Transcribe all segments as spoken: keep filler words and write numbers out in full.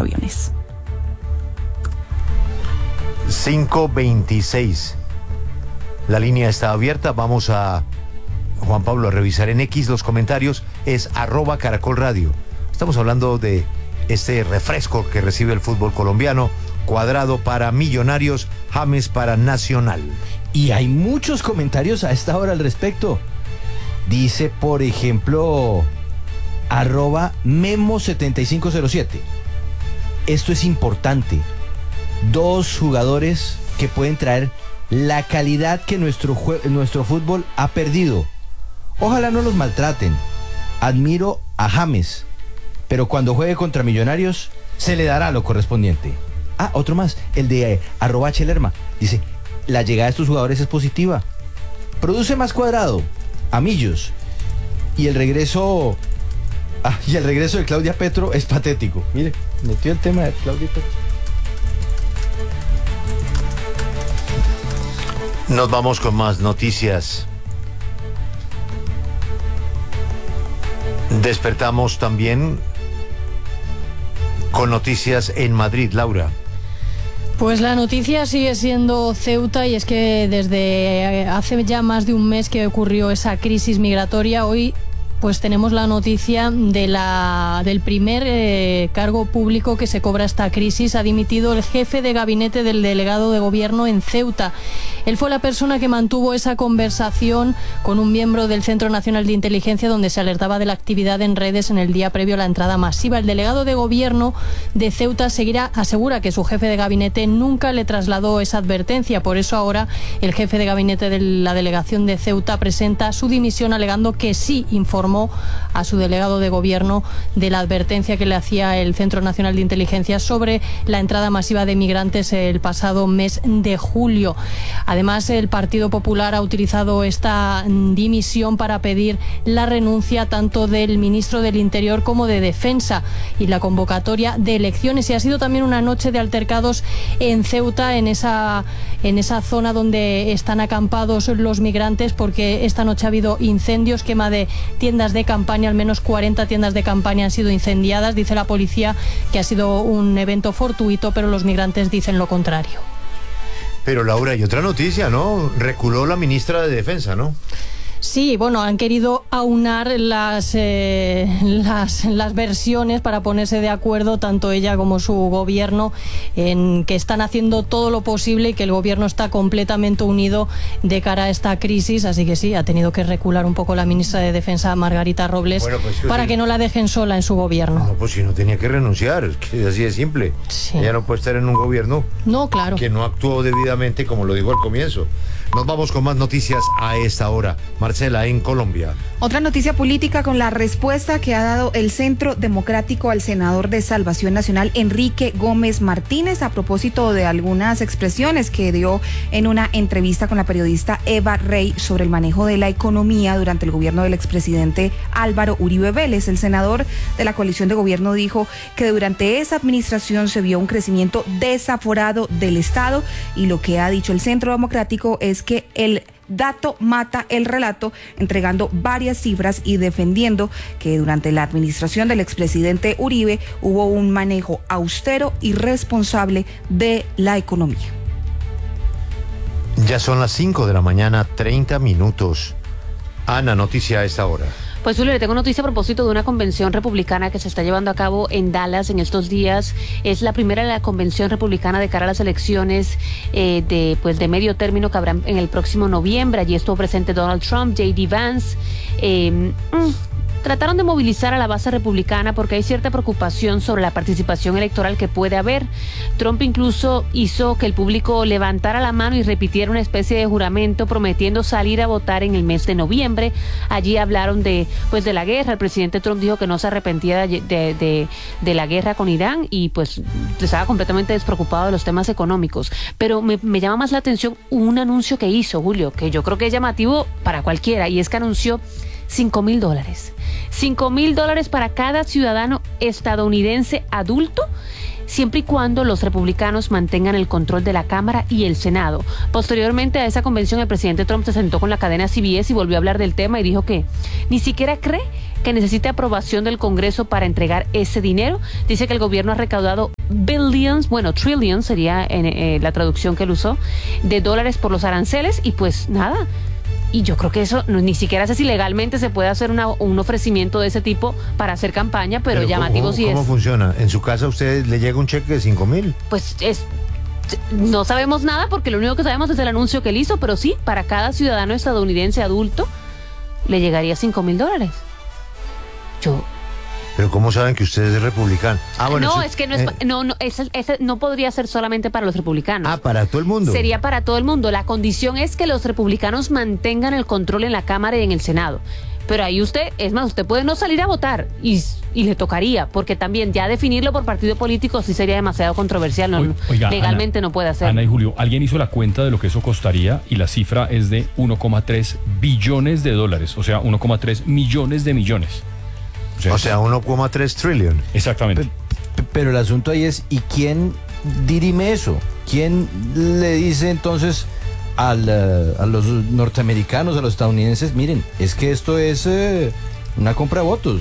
aviones. cinco veintiséis. La línea está abierta. Vamos a, Juan Pablo, a revisar en X los comentarios. Es arroba Caracol Radio. Estamos hablando de este refresco que recibe el fútbol colombiano. Cuadrado para Millonarios, James para Nacional. Y hay muchos comentarios a esta hora al respecto. Dice, por ejemplo, arroba Memo setenta y cinco cero siete. Esto es importante. Dos jugadores que pueden traer la calidad que nuestro, jue- nuestro fútbol ha perdido. Ojalá no los maltraten. Admiro a James, pero cuando juegue contra Millonarios se le dará lo correspondiente. Ah, otro más, el de eh, arroba Chelerma. Dice, la llegada de estos jugadores es positiva. Produce más Cuadrado, a Millos. Y el regreso... Ah, y el regreso de Claudia Petro es patético. Mire, metió el tema de Claudia Petro. Nos vamos con más noticias. Despertamos también con noticias en Madrid, Laura. Pues la noticia sigue siendo Ceuta, y es que desde hace ya más de un mes que ocurrió esa crisis migratoria, hoy pues tenemos la noticia de la, del primer eh, cargo público que se cobra esta crisis. Ha dimitido el jefe de gabinete del delegado de gobierno en Ceuta. Él fue la persona que mantuvo esa conversación con un miembro del Centro Nacional de Inteligencia donde se alertaba de la actividad en redes en el día previo a la entrada masiva. El delegado de gobierno de Ceuta seguirá, asegura que su jefe de gabinete nunca le trasladó esa advertencia. Por eso ahora el jefe de gabinete de la delegación de Ceuta presenta su dimisión alegando que sí informó a su delegado de gobierno de la advertencia que le hacía el Centro Nacional de Inteligencia sobre la entrada masiva de migrantes el pasado mes de julio. Además, el Partido Popular ha utilizado esta dimisión para pedir la renuncia tanto del ministro del Interior como de Defensa y la convocatoria de elecciones. Y ha sido también una noche de altercados en Ceuta, en esa, en esa zona donde están acampados los migrantes, porque esta noche ha habido incendios, quema de tiendas de campaña. Al menos cuarenta tiendas de campaña han sido incendiadas. Dice la policía que ha sido un evento fortuito, pero los migrantes dicen lo contrario. Pero Laura, hay otra noticia, ¿no? Reculó la ministra de Defensa, ¿no? Sí, bueno, han querido aunar las, eh, las, las versiones para ponerse de acuerdo, tanto ella como su gobierno, en que están haciendo todo lo posible y que el gobierno está completamente unido de cara a esta crisis. Así que sí, ha tenido que recular un poco la ministra de Defensa, Margarita Robles, bueno, pues, para sí, que no la dejen sola en su gobierno. No, pues si no tenía que renunciar, es que así de simple. Sí. Ella no puede estar en un gobierno no, claro, que no actuó debidamente, como lo dijo al comienzo. Nos vamos con más noticias a esta hora. Marcela, en Colombia. Otra noticia política con la respuesta que ha dado el Centro Democrático al senador de Salvación Nacional, Enrique Gómez Martínez, a propósito de algunas expresiones que dio en una entrevista con la periodista Eva Rey sobre el manejo de la economía durante el gobierno del expresidente Álvaro Uribe Vélez. El senador de la coalición de gobierno dijo que durante esa administración se vio un crecimiento desaforado del Estado, y lo que ha dicho el Centro Democrático es que el dato mata el relato, entregando varias cifras y defendiendo que durante la administración del expresidente Uribe hubo un manejo austero y responsable de la economía. Ya son las cinco de la mañana, treinta minutos. Ana, noticia a esta hora. Pues Julio, le tengo noticia a propósito de una convención republicana que se está llevando a cabo en Dallas en estos días. Es la primera de la convención republicana de cara a las elecciones eh, de pues de medio término que habrá en el próximo noviembre. Allí estuvo presente Donald Trump, J D Vance. Eh, mm, Trataron de movilizar a la base republicana porque hay cierta preocupación sobre la participación electoral que puede haber. Trump incluso hizo que el público levantara la mano y repitiera una especie de juramento prometiendo salir a votar en el mes de noviembre. Allí hablaron de pues de la guerra. El presidente Trump dijo que no se arrepentía de, de, de, de la guerra con Irán y pues estaba completamente despreocupado de los temas económicos. Pero me, me llama más la atención un anuncio que hizo, Julio, que yo creo que es llamativo para cualquiera, y es que anunció cinco mil dólares. cinco mil dólares para cada ciudadano estadounidense adulto, siempre y cuando los republicanos mantengan el control de la Cámara y el Senado. Posteriormente a esa convención, el presidente Trump se sentó con la cadena C B S y volvió a hablar del tema y dijo que ni siquiera cree que necesite aprobación del Congreso para entregar ese dinero. Dice que el gobierno ha recaudado billions, bueno, trillions sería en, eh, la traducción que él usó, de dólares por los aranceles y pues nada. Y yo creo que eso no, ni siquiera sé si legalmente se puede hacer una, un ofrecimiento de ese tipo para hacer campaña, pero, pero llamativo sí es. ¿Cómo funciona? ¿En su casa a usted le llega un cheque de cinco mil? Pues es, no sabemos nada porque lo único que sabemos es el anuncio que él hizo, pero sí, para cada ciudadano estadounidense adulto le llegaría cinco mil dólares. Yo... Pero ¿cómo saben que usted es republicano? Ah, bueno, no, eso, es que no es, eh, no, no, ese, ese no podría ser solamente para los republicanos. Ah, para todo el mundo. Sería para todo el mundo. La condición es que los republicanos mantengan el control en la Cámara y en el Senado. Pero ahí usted, es más, usted puede no salir a votar y, y le tocaría, porque también ya definirlo por partido político sí sería demasiado controversial. No, Oiga, legalmente Ana, no puede hacerlo. Ana y Julio, alguien hizo la cuenta de lo que eso costaría y la cifra es de uno coma tres billones de dólares, o sea, uno coma tres millones de millones. O sea, o sea uno coma tres trillion. Exactamente. P- pero el asunto ahí es, ¿y quién dirime eso? ¿Quién le dice entonces al, uh, a los norteamericanos, a los estadounidenses, miren, es que esto es uh, una compra de votos?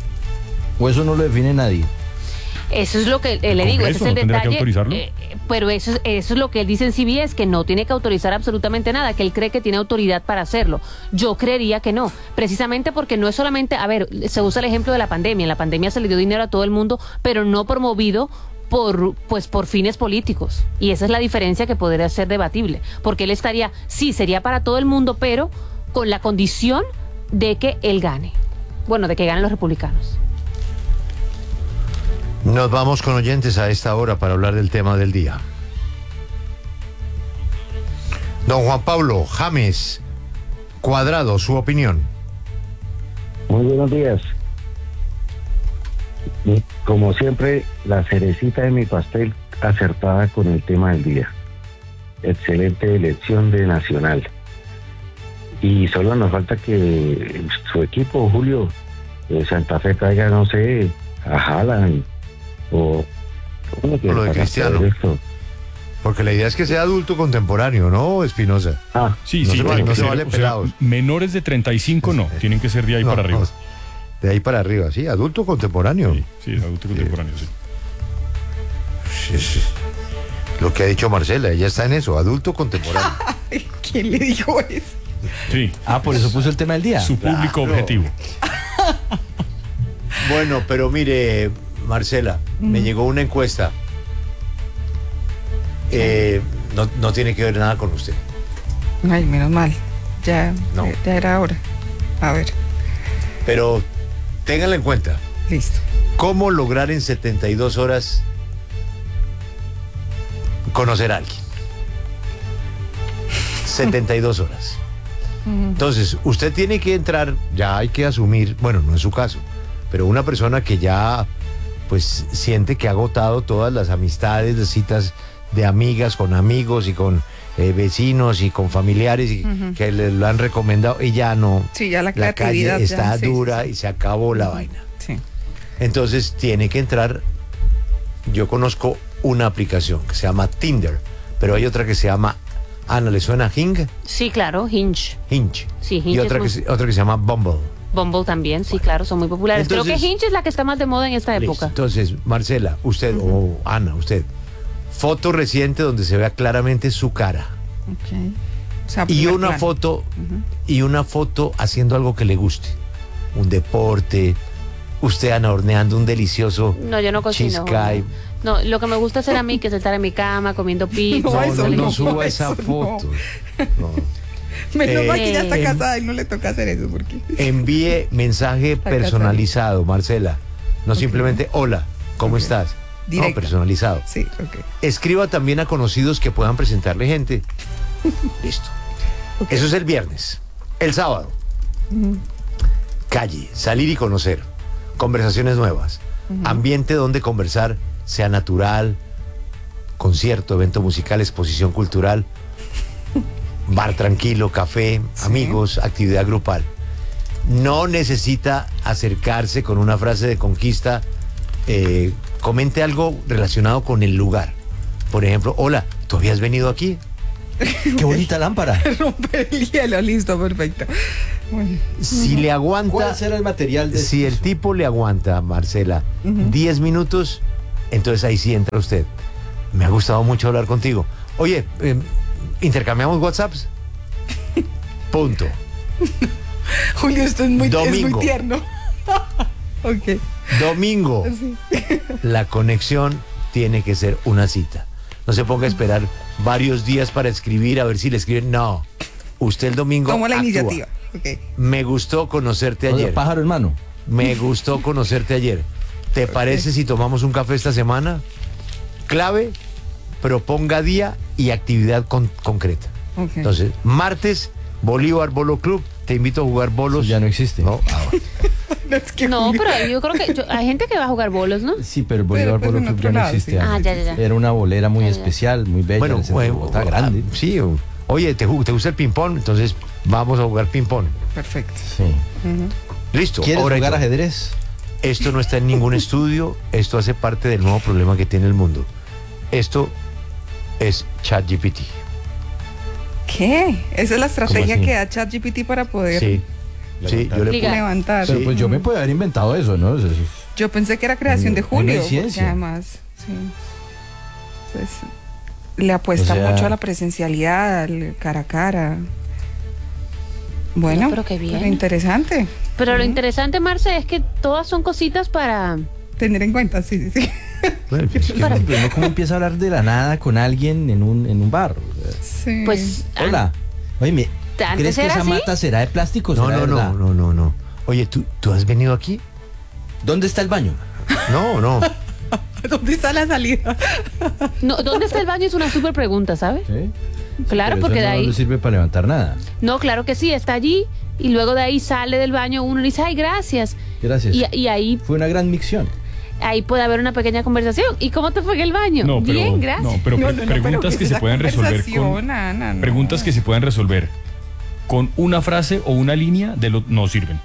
¿O eso no lo define nadie? Eso es lo que eh, le digo, ese es el ¿no tendrá detalle. que autorizarlo? Eh, pero eso, eso es lo que él dice en C B S, que no tiene que autorizar absolutamente nada, que él cree que tiene autoridad para hacerlo. Yo creería que no, precisamente porque no es solamente, a ver, se usa el ejemplo de la pandemia. En la pandemia se le dio dinero a todo el mundo, pero no promovido por, pues, por fines políticos. Y esa es la diferencia que podría ser debatible, porque él estaría, sí, sería para todo el mundo, pero con la condición de que él gane. Bueno, de que ganen los republicanos. Nos vamos con oyentes a esta hora para hablar del tema del día. Don Juan Pablo James Cuadrado, su opinión. Muy buenos días. Y como siempre, la cerecita de mi pastel acertada con el tema del día. Excelente elección de Nacional. Y solo nos falta que su equipo, Julio, de Santa Fe, traiga, no sé, a Haaland o... ¿cómo que lo de Cristiano. Porque la idea es que sea adulto contemporáneo, ¿no, Espinosa? Ah, sí, no sí, se vale, tienen no que se ser, vale o sea, pelados. menores de treinta y cinco no, tienen que ser de ahí No, para arriba. no, de ahí para arriba, sí, adulto contemporáneo. Sí, sí, adulto contemporáneo, sí. Sí, sí. Lo que ha dicho Marcela, ella está en eso, adulto contemporáneo. ¿Quién le dijo eso? Sí. Ah, por eso puso el tema del día. Su público Claro. objetivo. Bueno, pero mire, Marcela, me llegó una encuesta. Eh, no, no tiene que ver nada con usted. Ay, menos mal. Ya, No. ya era hora. A ver, Pero ténganla en cuenta. listo. ¿Cómo lograr en setenta y dos horas conocer a alguien? setenta y dos horas. Entonces, usted tiene que entrar, ya hay que asumir, bueno, no es su caso, pero una persona que ya pues siente que ha agotado todas las amistades, las citas de amigas con amigos y con eh, vecinos y con familiares y Ujú. que le lo han recomendado y ya no. Sí, ya la La calle creatividad ya, está sí, sí, dura sí. y se acabó la vaina. Sí. Entonces tiene que entrar. Yo conozco una aplicación que se llama Tinder, pero hay otra que se llama, Ana, ¿le suena Hing? Sí, claro, Hinge. Hinge. Sí, Hinge Y otra es que, muy- se- otra que se llama Bumble. Bumble también, sí, claro, son muy populares. Creo Entonces- que Hinge es la que está más de moda en esta Listo. época. Entonces, Marcela, usted, o Ana, usted, foto reciente donde se vea claramente su cara. Ok. O sea, Y primer una plano. foto, Ujú. y una foto haciendo algo que le guste. Un deporte, usted, Ana, horneando un delicioso No, yo no cocino. cheesecake. No, lo que me gusta hacer a mí que es estar en mi cama comiendo pizza. No, No, eso no, no, no, suba eso esa no. foto. No. Menos Eh, mal que ya está em- casada y no le toca hacer eso porque... Envíe mensaje Está personalizado, Marcela. No simplemente, hola, ¿cómo Ok. estás? Directa. No, personalizado. Sí, ok. Escriba también a conocidos que puedan presentarle gente. Listo. Eso es el viernes. El sábado. Calle, salir y conocer. Conversaciones nuevas. Ambiente donde conversar sea natural. Concierto, evento musical, exposición cultural. Bar tranquilo, café, Sí. amigos, actividad grupal. no necesita acercarse con una frase de conquista. Eh, comente algo relacionado con el lugar. Por ejemplo, hola, ¿tú habías venido aquí? Qué bonita lámpara. Romper el hielo, listo, perfecto. Bueno. Si le aguanta... ¿Cuál será el material de Si el tipo le aguanta, Marcela, diez minutos, entonces ahí sí entra usted. Me ha gustado mucho hablar contigo. Oye, eh, ¿intercambiamos WhatsApps? Punto. Julio, esto es muy, es Domingo. muy tierno. Ok. Domingo. Sí. La conexión tiene que ser una cita. No se ponga a esperar varios días para escribir, a ver si le escriben. No. Usted el domingo Toma la actúa. iniciativa. Okay. Me gustó conocerte O sea, ayer. pájaro en mano. Me gustó conocerte ayer. ¿Te parece si tomamos un café esta semana? Clave, proponga día y actividad con- concreta. Okay. Entonces, martes, Bolívar Bolo Club. Te invito a jugar bolos. Eso ya no existe. No, ah, bueno. No, es que No, Julio- pero yo creo que yo- hay gente que va a jugar bolos, ¿no? Sí, pero el Bolívar Pero, pues, Polo en Club otro ya no lado, existe. sí. Ah, antes. ya, ya, ya. Era una bolera muy Ya, ya. especial, muy bella. Bueno, en el centro de bueno, Bogotá, grande. ah, sí. o- Oye, ¿te, ju- ¿te gusta el ping-pong? Entonces, vamos a jugar ping-pong. Perfecto. Sí. Listo. ¿Quieres ahora jugar yo. ajedrez? Esto no está en ningún estudio. Esto hace parte del nuevo problema que tiene el mundo. Esto es ChatGPT. ¿Qué? Esa es la estrategia así? que da ChatGPT para poder Sí. Sí, yo le Liga. levantar. Pero Sí. pues yo me puedo haber inventado eso, ¿no? Eso es- Yo pensé que era creación de Ahí no hay Julio, porque ciencia. además, sí. Pues le apuesta O sea- mucho a la presencialidad, al cara a cara. Bueno, No, pero qué bien. interesante. Pero lo interesante, Marce, es que todas son cositas para... Tener en cuenta, sí, sí, sí. Bueno, pues, ¿qué Para- más? Pero uno como empieza a hablar de la nada con alguien en un, en un bar. O sea, Sí. Pues... hola. Oye, me- ¿Antes ¿crees que era esa así? mata será de plástico o No, será no, de no, verdad? no, no, no. Oye, ¿tú, ¿tú has venido aquí? ¿Dónde está el baño? No, no. ¿Dónde está la salida? No, ¿dónde está el baño? Es una súper pregunta, ¿sabes? ¿Sí? Claro, Pero porque eso de no ahí... le sirve para levantar nada. No, claro que sí, está allí y luego de ahí sale del baño uno y dice, ay, gracias. Gracias. Y, y ahí, Fue una gran micción. ahí puede haber una pequeña conversación. ¿Y cómo te fue en el baño? No, pero, Bien, gracias. no, pero No, pre- no, no, preguntas pero que esa se pueden resolver con conversación, Ana, no. preguntas que se pueden resolver con una frase o una línea de lo no sirven.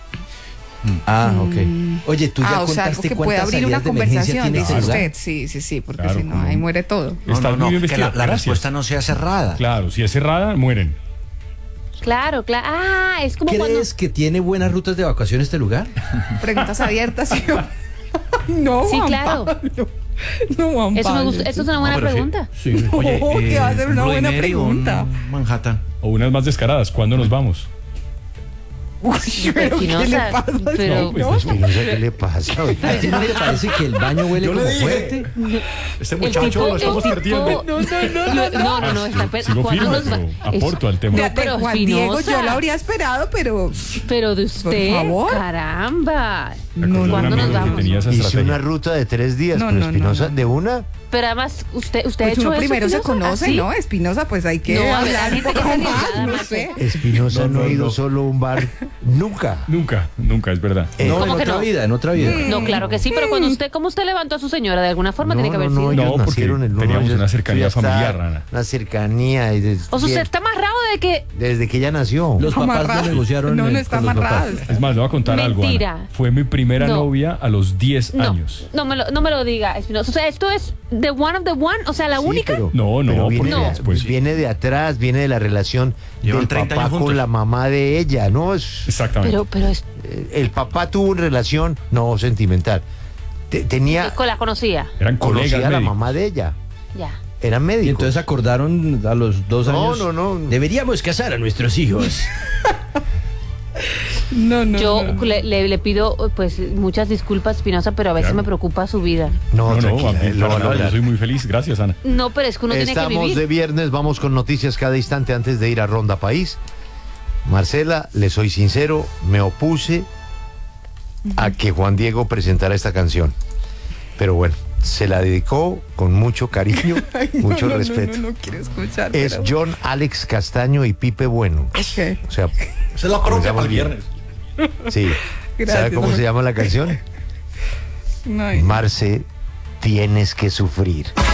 Ah, ok. Oye, tú ya Ah, o sea, algo contaste que puede cuántas abrir una salidas de emergencia conversación, tiene dice este lugar? usted. Sí, sí, sí, porque Claro, si no, como- ahí muere todo. No, Estás no, muy no, bien que la, vestida. la Gracias. respuesta no sea cerrada. Claro, si es cerrada, mueren. Claro, claro. Ah, es como cuando... ¿Crees que tiene buenas rutas de evacuación este lugar? Preguntas abiertas. ¿Sí? No, Sí, Juan claro. Pablo. No, Juan Eso, me Pablo. gusta, eso es una No, buena pero sí. pregunta. Sí. Oye, No, que va a ser un una Bloody buena Mary o un pregunta. Manhattan. O unas más descaradas. ¿Cuándo nos vamos? Uy, pero ¿qué le Espinosa, pasa? pero- No, pues, No, Espinosa, ¿qué le pasa? ¿A ti no te parece que el baño huele Yo le como dije. fuerte? Este El muchacho tipo- lo estamos el perdiendo. tipo- No, no, no, no, está per- Sigo ¿cuándo firme, nos va- pero aporto al tema. No, de, pero de Juan Diego Espinosa. yo lo habría esperado, pero Pero de usted, favor. caramba. Me acordé de un ¿Cuándo amigo nos que vamos? tenía esa Hice estrategia. una ruta de tres días, No, pero no, no, Espinosa, no. de una. Pero además, usted, usted ha pues hecho uno eso, primero se Espinosa? conoce, ¿Así? ¿no? Espinosa, pues hay que No, a ver, hablar la un gente poco que se más, arriesga, no Marce. sé. Espinosa No, no, no, ha ido no. solo a un bar nunca. Nunca, nunca, es verdad. Eh, No, en ¿Cómo que otra no? vida, en otra vida. No, claro que sí, pero cuando usted, ¿cómo usted levantó a su señora? De alguna forma no, tiene que haber no, sido. no, No, ellos porque nacieron en- no, teníamos ellos- una cercanía ya está, familiar, Rana. Una cercanía. y des- O sea, usted bien, está amarrado de que... desde que ella nació. Los papás Amarrado. no negociaron No, no eh, está con los papás. amarrado. Es más, le voy a contar algo, Mentira. Ana. Fue mi primera No. novia a los diez No, años. no me, lo, no me lo diga, Espinosa. O sea, esto es the one of the one, o sea, la Sí, única. pero- No, no, pero viene, porque de, después- viene de atrás, viene de la relación Llevan del treinta papá años juntos. con la mamá de ella, ¿no? Es, Exactamente. Pero, pero es, eh, el papá tuvo una relación no sentimental. Te- tenía la conocía. Eran colegas conocía a la médicos. mamá de ella. Ya. Eran médicos. Y entonces acordaron a los dos No, años. no, no. Deberíamos casar a nuestros hijos. No, no, Yo no. Le, le- le pido pues muchas disculpas, Espinosa, pero a veces Claro. me preocupa su vida. No, No, no, tranquila, a mí, lo para van a nada, yo hablar. soy muy feliz. Gracias, Ana. No, pero es que uno tiene que Estamos vivir. de viernes, vamos con noticias cada instante antes de ir a Ronda País. Marcela, le soy sincero, me opuse a que Juan Diego presentara esta canción. Pero bueno, se la dedicó con mucho cariño, Ay, no, mucho no, no, respeto. No, no, quiero escuchar. Es pero- John Alex Castaño y Pipe Bueno. Ok. O sea, Esa es la propia para el bien. viernes. sí. ¿Sabe Gracias, cómo se hombre. llama la canción? No, ay, no. Marce, tienes que sufrir.